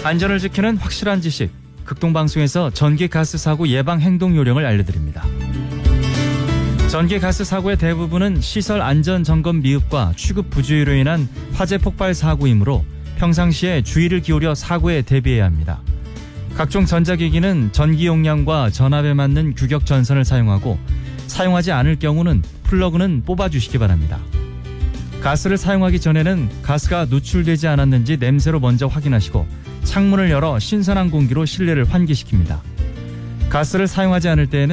안전을 지키는 확실한 지식, 극동방송에서 전기가스 사고 예방 행동 요령을 알려드립니다. 전기가스 사고의 대부분은 시설 안전 점검 미흡과 취급 부주의로 인한 화재 폭발 사고이므로 평상시에 주의를 기울여 사고에 대비해야 합니다. 각종 전자기기는 전기 용량과 전압에 맞는 규격 전선을 사용하고 사용하지 않을 경우는 플러그는 뽑아주시기 바랍니다. 가스를 사용하기 전에는 가스가 누출되지 않았는지 냄새로 먼저 확인하시고 창문을 열어 신선한 공기로 실내를 환기시킵니다. 가스를 사용하지 않을 때에는